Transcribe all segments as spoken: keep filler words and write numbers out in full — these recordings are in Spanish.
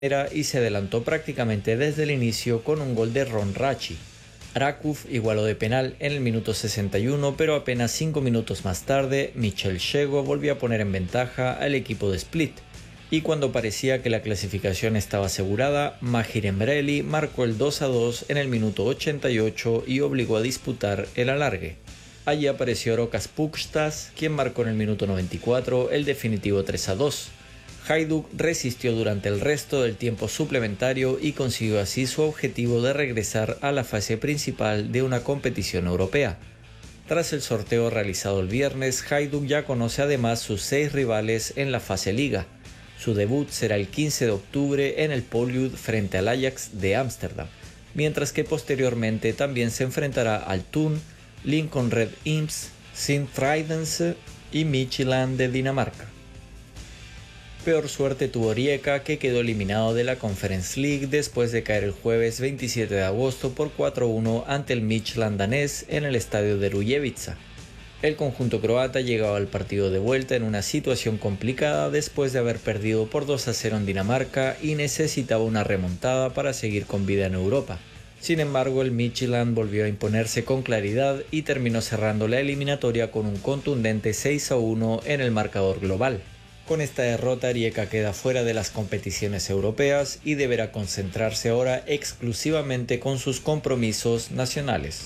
y se adelantó prácticamente desde el inicio con un gol de Ron Raci. Rakov igualó de penal en el minuto sesenta y uno, pero apenas cinco minutos más tarde, Michel Chego volvió a poner en ventaja al equipo de Split. Y cuando parecía que la clasificación estaba asegurada, Mahir Emreli marcó el dos a dos en el minuto ochenta y ocho y obligó a disputar el alargue. Allí apareció Rokas Pukstas, quien marcó en el minuto noventa y cuatro el definitivo tres a dos. Hajduk resistió durante el resto del tiempo suplementario y consiguió así su objetivo de regresar a la fase principal de una competición europea. Tras el sorteo realizado el viernes, Hajduk ya conoce además sus seis rivales en la fase Liga. Su debut será el quince de octubre en el Paulude frente al Ajax de Ámsterdam, mientras que posteriormente también se enfrentará al Thun, Lincoln Red Imps, Sint-Truidense y Midtjylland de Dinamarca. Peor suerte tuvo Rijeka, que quedó eliminado de la Conference League después de caer el jueves veintisiete de agosto por cuatro a uno ante el Midtjylland danés en el estadio de Rujevica. El conjunto croata llegaba al partido de vuelta en una situación complicada después de haber perdido por dos a cero en Dinamarca y necesitaba una remontada para seguir con vida en Europa. Sin embargo, el Midtjylland volvió a imponerse con claridad y terminó cerrando la eliminatoria con un contundente seis a uno en el marcador global. Con esta derrota, Rijeka queda fuera de las competiciones europeas y deberá concentrarse ahora exclusivamente con sus compromisos nacionales.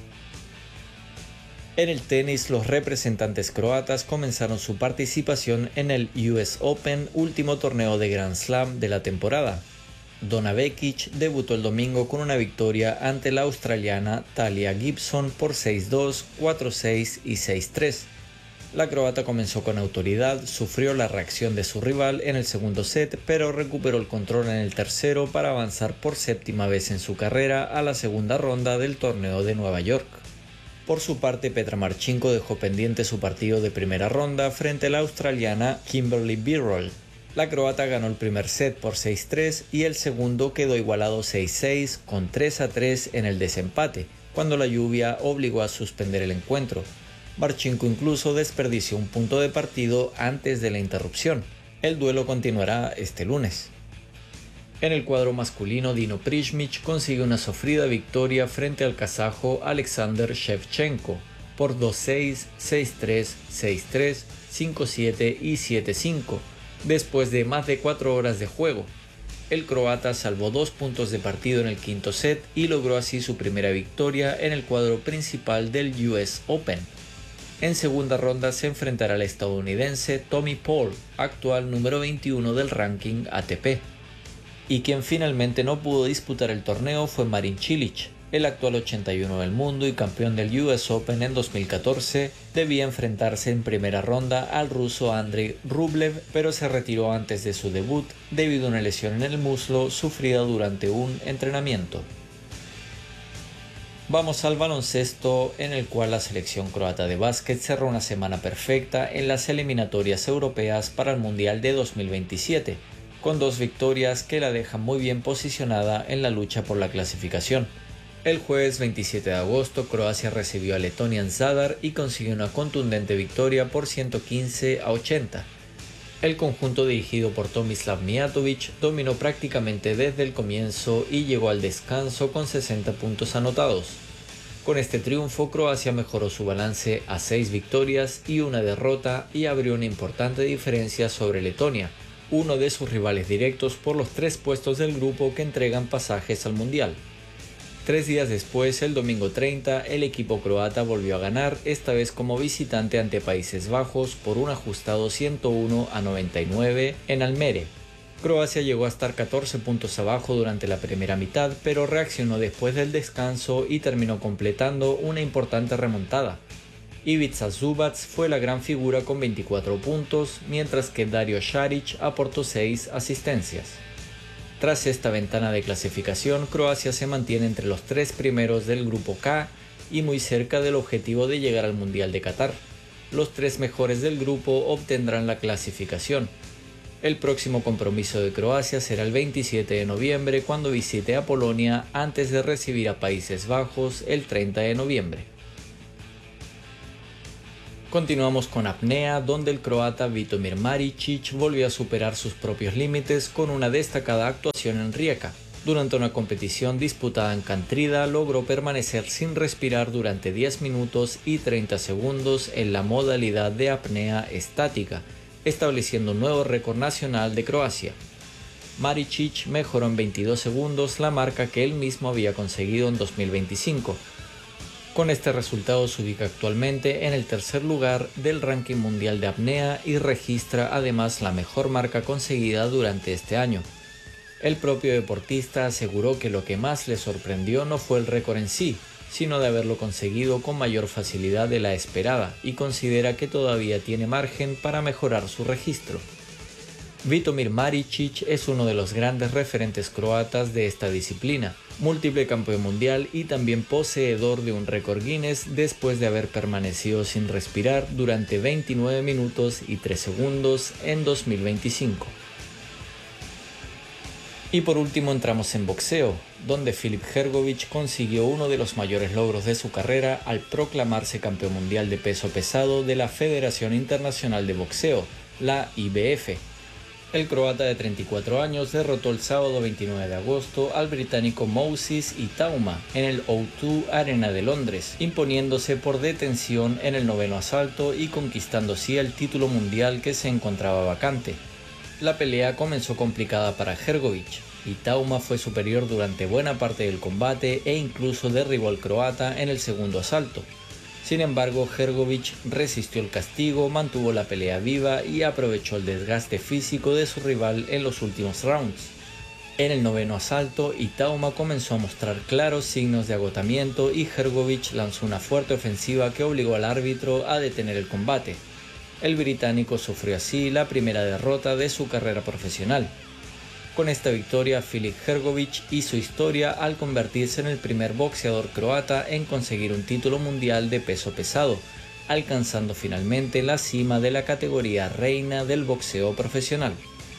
En el tenis, los representantes croatas comenzaron su participación en el U S Open, último torneo de Grand Slam de la temporada. Donna Vekic debutó el domingo con una victoria ante la australiana Talia Gibson por seis dos, cuatro seis y seis tres. La croata comenzó con autoridad, sufrió la reacción de su rival en el segundo set, pero recuperó el control en el tercero para avanzar por séptima vez en su carrera a la segunda ronda del torneo de Nueva York. Por su parte, Petra Marchenko dejó pendiente su partido de primera ronda frente a la australiana Kimberly Birrell. La croata ganó el primer set por seis tres y el segundo quedó igualado seis seis con tres a tres en el desempate, cuando la lluvia obligó a suspender el encuentro. Marchenko incluso desperdició un punto de partido antes de la interrupción. El duelo continuará este lunes. En el cuadro masculino, Dino Prishmic consiguió una sufrida victoria frente al kazajo Alexander Shevchenko por dos seis, seis tres, seis tres, cinco siete y siete cinco, después de más de cuatro horas de juego. El croata salvó dos puntos de partido en el quinto set y logró así su primera victoria en el cuadro principal del U S Open. En segunda ronda se enfrentará al estadounidense Tommy Paul, actual número veintiuno del ranking A T P. Y quien finalmente no pudo disputar el torneo fue Marin Cilic. El actual ochenta y uno del mundo y campeón del U S Open en dos mil catorce, debía enfrentarse en primera ronda al ruso Andrei Rublev, pero se retiró antes de su debut debido a una lesión en el muslo sufrida durante un entrenamiento. Vamos al baloncesto, en el cual la selección croata de básquet cerró una semana perfecta en las eliminatorias europeas para el Mundial de dos mil veintisiete, con dos victorias que la dejan muy bien posicionada en la lucha por la clasificación. El jueves veintisiete de agosto, Croacia recibió a Letonia en Zadar y consiguió una contundente victoria por ciento quince a ochenta. El conjunto dirigido por Tomislav Mijatovic dominó prácticamente desde el comienzo y llegó al descanso con sesenta puntos anotados. Con este triunfo, Croacia mejoró su balance a seis victorias y una derrota y abrió una importante diferencia sobre Letonia, uno de sus rivales directos por los tres puestos del grupo que entregan pasajes al Mundial. Tres días después, el domingo treinta, el equipo croata volvió a ganar, esta vez como visitante ante Países Bajos por un ajustado ciento uno a noventa y nueve en Almere. Croacia llegó a estar catorce puntos abajo durante la primera mitad, pero reaccionó después del descanso y terminó completando una importante remontada. Ivica Zubac fue la gran figura con veinticuatro puntos, mientras que Dario Saric aportó seis asistencias. Tras esta ventana de clasificación, Croacia se mantiene entre los tres primeros del grupo K y muy cerca del objetivo de llegar al Mundial de Qatar. Los tres mejores del grupo obtendrán la clasificación. El próximo compromiso de Croacia será el veintisiete de noviembre, cuando visite a Polonia, antes de recibir a Países Bajos el treinta de noviembre. Continuamos con apnea, donde el croata Vitomir Maričić volvió a superar sus propios límites con una destacada actuación en Rijeka. Durante una competición disputada en Kantrida, logró permanecer sin respirar durante diez minutos y treinta segundos en la modalidad de apnea estática, estableciendo un nuevo récord nacional de Croacia. Maričić mejoró en veintidós segundos la marca que él mismo había conseguido en dos mil veinticinco. Con este resultado se ubica actualmente en el tercer lugar del ranking mundial de apnea y registra además la mejor marca conseguida durante este año. El propio deportista aseguró que lo que más le sorprendió no fue el récord en sí, sino de haberlo conseguido con mayor facilidad de la esperada, y considera que todavía tiene margen para mejorar su registro. Vitomir Maričić es uno de los grandes referentes croatas de esta disciplina, múltiple campeón mundial y también poseedor de un récord Guinness después de haber permanecido sin respirar durante veintinueve minutos y tres segundos en dos mil veinticinco. Y por último entramos en boxeo, donde Filip Hrgović consiguió uno de los mayores logros de su carrera al proclamarse campeón mundial de peso pesado de la Federación Internacional de Boxeo, la I B F. El croata de treinta y cuatro años derrotó el sábado veintinueve de agosto al británico Moses Itauma en el O dos Arena de Londres, imponiéndose por detención en el noveno asalto y conquistando así el título mundial que se encontraba vacante. La pelea comenzó complicada para Hrgović. Itauma fue superior durante buena parte del combate e incluso derribó al croata en el segundo asalto. Sin embargo, Hrgović resistió el castigo, mantuvo la pelea viva y aprovechó el desgaste físico de su rival en los últimos rounds. En el noveno asalto, Itauma comenzó a mostrar claros signos de agotamiento y Hrgović lanzó una fuerte ofensiva que obligó al árbitro a detener el combate. El británico sufrió así la primera derrota de su carrera profesional. Con esta victoria, Filip Hrgović hizo historia al convertirse en el primer boxeador croata en conseguir un título mundial de peso pesado, alcanzando finalmente la cima de la categoría reina del boxeo profesional.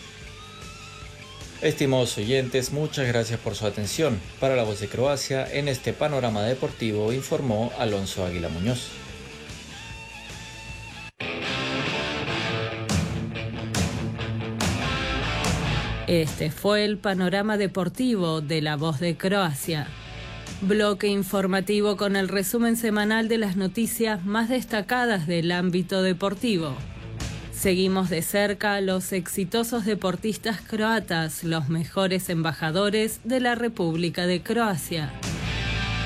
Estimados oyentes, muchas gracias por su atención. Para La Voz de Croacia, en este panorama deportivo informó Alonso Águila Muñoz. Este fue el panorama deportivo de La Voz de Croacia. Bloque informativo con el resumen semanal de las noticias más destacadas del ámbito deportivo. Seguimos de cerca a los exitosos deportistas croatas, los mejores embajadores de la República de Croacia.